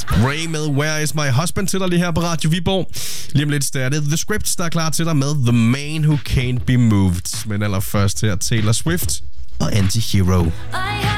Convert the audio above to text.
Ray med Where Is My Husband til dig lige her på Radio Viborg. Lige om lidt startet The Script, der er klar til dig med The Man Who Can't Be Moved. Men allerførst her Taylor Swift og Anti-Hero.